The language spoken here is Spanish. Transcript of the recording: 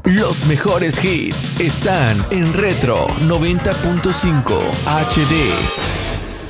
Los mejores hits están en Retro 90.5 HD.